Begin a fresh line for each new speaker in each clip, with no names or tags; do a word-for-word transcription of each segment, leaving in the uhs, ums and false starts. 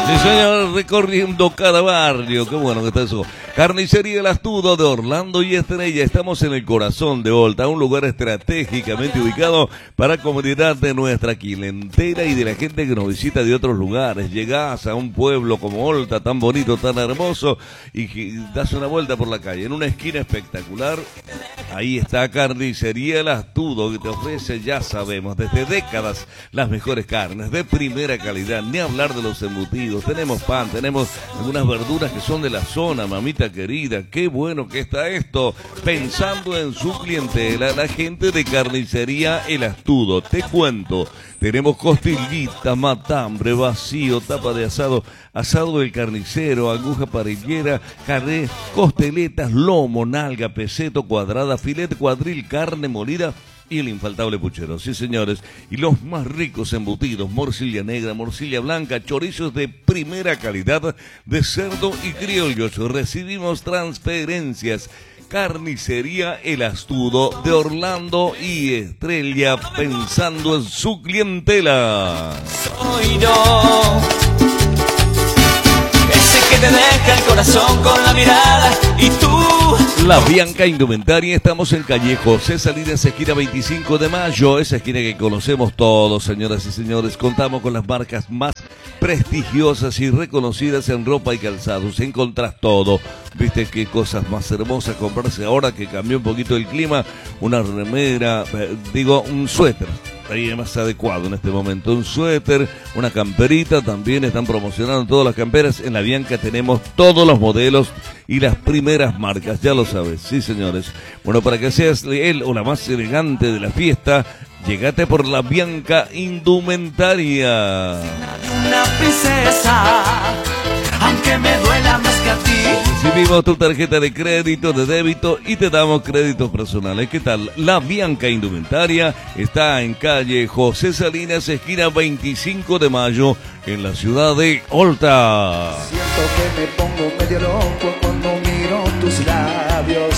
Sí, señor, recorriendo cada barrio. Qué bueno que está eso. Carnicería El Astudo de Orlando y Estrella. Estamos en el corazón de Olta, un lugar estratégicamente ubicado para la comunidad de nuestra clientela y de la gente que nos visita de otros lugares. Llegás a un pueblo como Olta, tan bonito, tan hermoso, y das una vuelta por la calle. En una esquina espectacular, ahí está Carnicería El Astudo, que te ofrece, ya sabemos, desde décadas las mejores carnes de primera calidad. Ni hablar de los embutidos. Tenemos pan, tenemos algunas verduras que son de la zona, mamita querida. Qué bueno que está esto. Pensando en su clientela, la gente de Carnicería El Astudo. Te cuento, tenemos costillita, matambre, vacío, tapa de asado, asado del carnicero, aguja parrillera, carne, costeletas, lomo, nalga, peseto, cuadrada, filete, cuadril, carne molida y el infaltable puchero. Sí, señores, y los más ricos embutidos: morcilla negra, morcilla blanca, chorizos de primera calidad de cerdo y criollos. Recibimos transferencias. Carnicería El Astudo de Orlando y Estrella, pensando en su clientela.
Soy yo, ese que te deja el corazón con la mirada, y tú.
La Bianca Indumentaria. Estamos en calle José Salinas, esquina veinticinco de mayo, esa esquina que conocemos todos, señoras y señores. Contamos con las marcas más prestigiosas y reconocidas en ropa y calzados. Encontrás todo. Viste qué cosas más hermosas comprarse ahora que cambió un poquito el clima. Una remera, eh, digo, un suéter. Ahí es más adecuado en este momento. Un suéter, una camperita, también están promocionando todas las camperas. En la Bianca tenemos todos los modelos y las primeras marcas, ya lo sabes, sí, señores. Bueno, para que seas él o la más elegante de la fiesta, llegate por la Bianca Indumentaria.
Una princesa, aunque me duela más que a ti.
Recibimos tu tarjeta de crédito, de débito y te damos créditos personales. ¿Qué tal? La Bianca Indumentaria está en calle José Salinas, esquina veinticinco de mayo, en la ciudad de Olta.
Siento que me pongo medio loco cuando miro tus labios.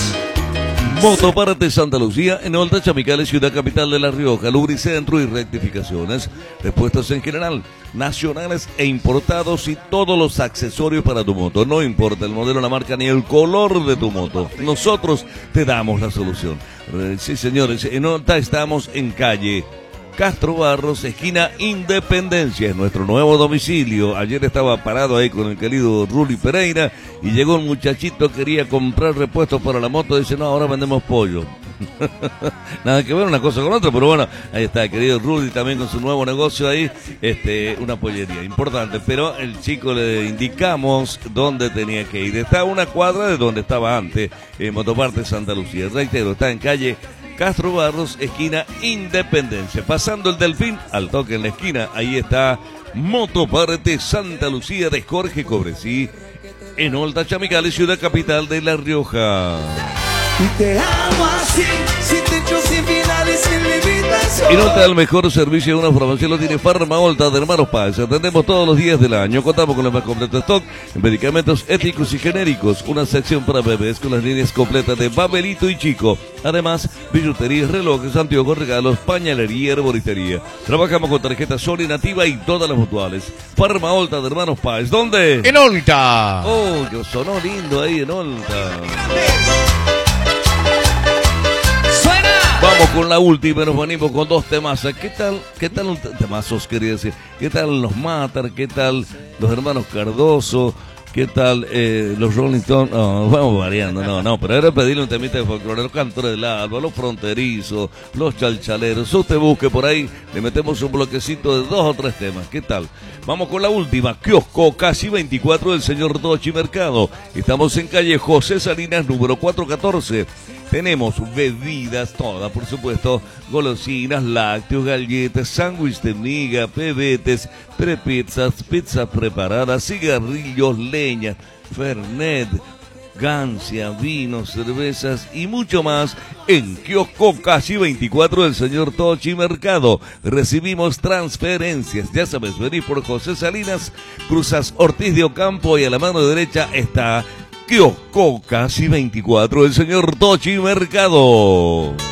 Motoparte Santa Lucía, en Olta, Chamicales, ciudad capital de La Rioja. Lubricentro y rectificaciones, repuestos en general, nacionales e importados, y todos los accesorios para tu moto. No importa el modelo, la marca ni el color de tu moto, nosotros te damos la solución. Sí, señores, en Olta estamos en calle Castro Barros, esquina Independencia, es nuestro nuevo domicilio. Ayer estaba parado ahí con el querido Ruli Pereira y llegó un muchachito, quería comprar repuestos para la moto, dice: no, ahora vendemos pollo. Nada que ver una cosa con otra, pero bueno, ahí está el querido Ruli también con su nuevo negocio ahí, este, una pollería importante. Pero el chico le indicamos dónde tenía que ir. Está a una cuadra de donde estaba antes, en Motoparte Santa Lucía. Reitero, está en calle Castro Barros, esquina Independencia. Pasando el Delfín, al toque en la esquina, ahí está Motoparte Santa Lucía de Jorge Cobresí, en Olta, Chamicales, ciudad capital de La Rioja.
Y te amo así, sin techo, sin finales, sin limitación.
En Olta, el mejor servicio de una farmacia lo tiene Farma Olta de Hermanos Páez. Atendemos todos los días del año. Contamos con el más completo stock en medicamentos éticos y genéricos. Una sección para bebés con las líneas completas de Babelito y Chico. Además, billutería, relojes, anteojos, regalos, pañalería, herboristería. Trabajamos con tarjeta Sol y Nativa y todas las mutuales. Farma Olta de Hermanos Páez. ¿Dónde?
En Olta.
Oh, que sonó lindo ahí en Olta. Vamos con la última, nos venimos con dos temazos. ¿Qué tal? ¿Qué tal un temazos, quería decir? ¿Qué tal los Matar? ¿Qué tal los hermanos Cardoso? ¿Qué tal eh, los Rolling Stones? Oh, vamos variando, no, no, pero era pedirle un temita de folclore, los Cantores del Alba, los Fronterizos, los Chalchaleros. Usted busque por ahí, le metemos un bloquecito de dos o tres temas. ¿Qué tal? Vamos con la última, Kiosco Casi veinticuatro del señor Dochi Mercado. Estamos en calle José Salinas, número cuatrocientos catorce. Tenemos bebidas todas, por supuesto, golosinas, lácteos, galletas, sándwich de miga, pebetes, prepizzas, pizzas preparadas, cigarrillos, leña, fernet, gancia, vinos, cervezas y mucho más en Kiosco Casi veinticuatro del señor Tochi Mercado. Recibimos transferencias, ya sabes, venís por José Salinas, cruzas Ortiz de Ocampo y a la mano derecha está Kiosco Casi veinticuatro del señor Tochi Mercado.